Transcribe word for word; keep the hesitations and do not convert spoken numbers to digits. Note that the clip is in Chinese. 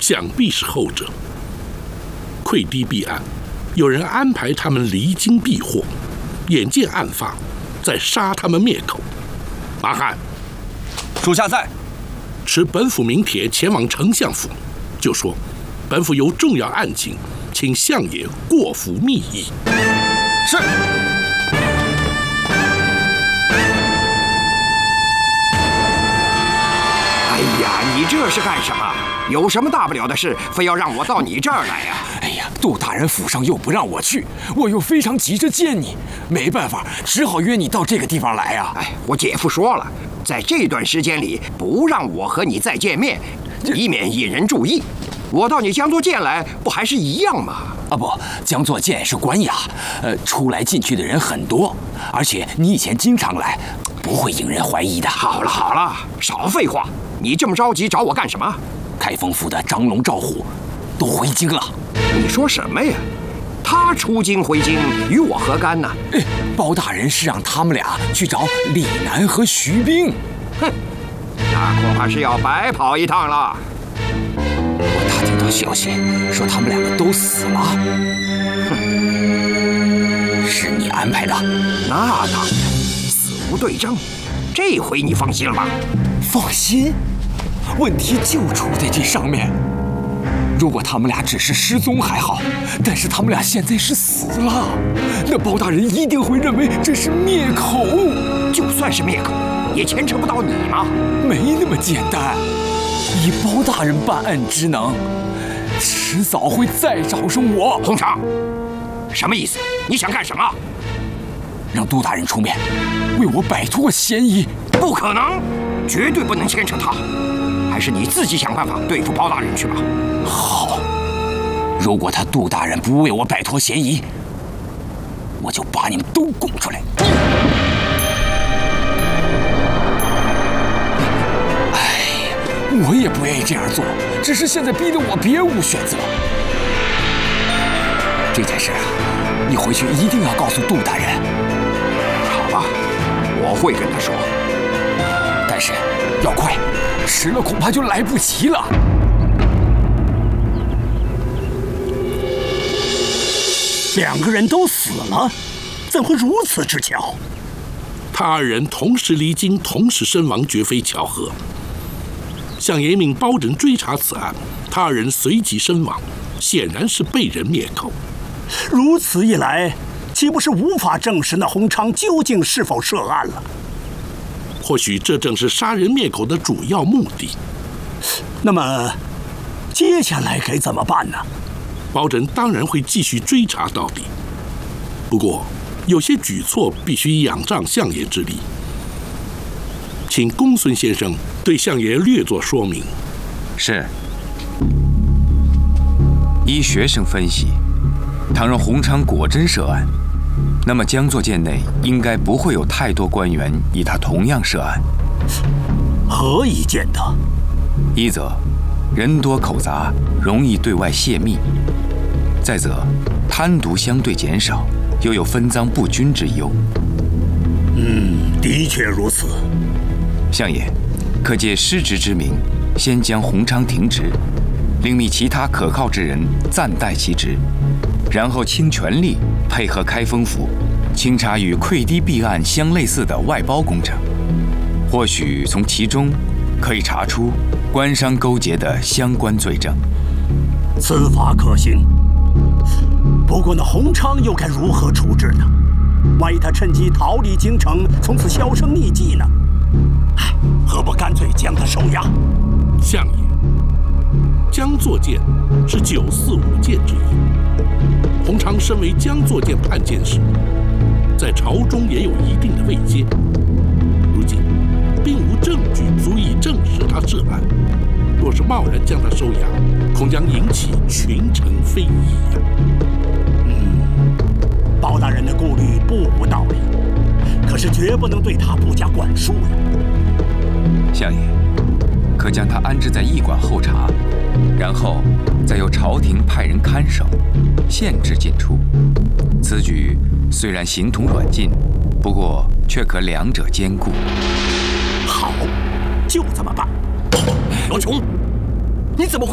想必是后者。溃堤弊案，有人安排他们离京避祸，眼见案发，再杀他们灭口。马汉， 属下在。 持本府名帖前往丞相府，就说本府有重要案情，请相爷过府密议。 是。 哎呀，你这是干什么？有什么大不了的事，非要让我到你这儿来呀？ 哎呀，杜大人府上又不让我去，我又非常急着见你，没办法，只好约你到这个地方来呀。 哎，我姐夫说了，在这段时间里不让我和你再见面，以免引人注意。我到你江作监来，不还是一样吗？ 啊不，江作监是官衙，呃，出来进去的人很多，而且你以前经常来，不会引人怀疑的。 好了好了，少废话，你这么着急找我干什么？ 开封府的张龙、赵虎都回京了。 你说什么呀？他出京回京，与我何干呢？ 哎，包大人是让他们俩去找李楠和徐冰。 哼，那恐怕是要白跑一趟了。 我打听到消息，说他们两个都死了。 哼， 是你安排的？ 那当然，死无对证。这回你放心了吧？ 放心。问题就出在这上面。如果他们俩只是失踪还好，但是他们俩现在是死了，那包大人一定会认为这是灭口。 就算是灭口，也牵扯不到你吗？ 没那么简单。以包大人办案之能，迟早会再找上我。 洪常，什么意思？你想干什么？ 让杜大人出面，为我摆脱嫌疑。 不可能，绝对不能牵扯他。还是你自己想办法对付包大人去吧。 好，如果他杜大人不为我摆脱嫌疑，我就把你们都供出来。哎，我也不愿意这样做，只是现在逼得我别无选择。这件事，你回去一定要告诉杜大人。 好吧，我会跟他说， 但是要快。迟了恐怕就来不及了。 两个人都死了，怎会如此之巧？ 他二人同时离京，同时身亡，绝非巧合。相爷命包拯追查此案，他二人随即身亡，显然是被人灭口。 如此一来，岂不是无法证实那洪昌究竟是否涉案了？ 或许这正是杀人灭口的主要目的。 那么，接下来该怎么办呢？ 包拯当然会继续追查到底，不过有些举措必须仰仗相爷之力，请公孙先生对相爷略作说明。 是。依学生分析，倘若洪昌果真涉案，那么江作监内应该不会有太多官员与他同样涉案。 何以见得？ 一则人多口杂，容易对外泄密；再则贪渎相对减少，又有分赃不均之忧。 嗯，的确如此。 相爷，可借失职之名，先将洪昌停职，另觅其他可靠之人暂代其职，然后倾全力配合开封府清查与溃堤弊案相类似的外包工程，或许从其中可以查出官商勾结的相关罪证。 此法可行，不过那洪昌又该如何处置呢？万一他趁机逃离京城，从此销声匿迹呢？唉，何不干脆将他收押？ 相爷，江作监是九四五监之一，洪昌身为江作监判监使，在朝中也有一定的位阶。如今并无证据足以证实他涉案，若是贸然将他收押，恐将引起群臣非议呀。 嗯，包大人的顾虑不无道理，可是绝不能对他不加管束呀。 相爷，可将他安置在驿馆候查，然后再由朝廷派人看守，限制进出。此举虽然形同软禁，不过却可两者兼顾。 好，就这么办。 罗琼，你怎么会？